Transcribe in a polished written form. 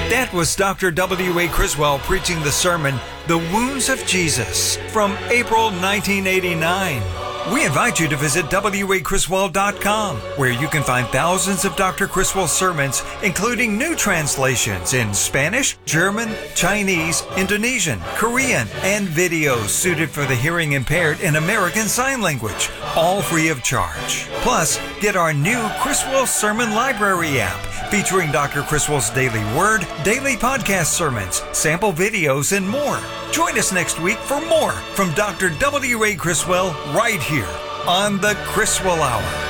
That was Dr. W.A. Criswell preaching the sermon, The Wounds of Jesus, from April 1989. We invite you to visit wacriswell.com, where you can find thousands of Dr. Criswell sermons, including new translations in Spanish, German, Chinese, Indonesian, Korean, and videos suited for the hearing impaired in American Sign Language, all free of charge. Plus, get our new Criswell Sermon Library app, featuring Dr. Criswell's daily word, daily podcast sermons, sample videos, and more. Join us next week for more from Dr. W.A. Criswell right here on the Criswell Hour.